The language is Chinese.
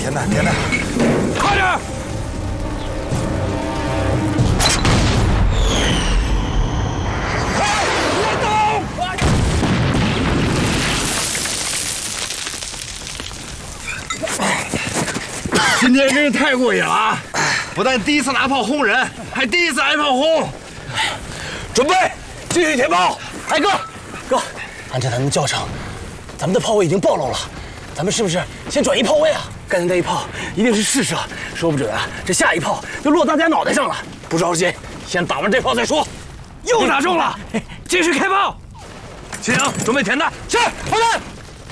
填弹，填弹， 快点！今天真是太过瘾了啊！不但第一次拿炮轰人，还第一次挨炮轰。准备，继续填炮。 哎哥，按照咱们教程，咱们的炮位已经暴露了，咱们是不是先转移炮位啊？刚才那一炮一定是试射，说不准啊，这下一炮就落大家脑袋上了。不着急，先打完这炮再说。 又打中了，继续开炮。秦阳，准备填弹。 是，炮弹。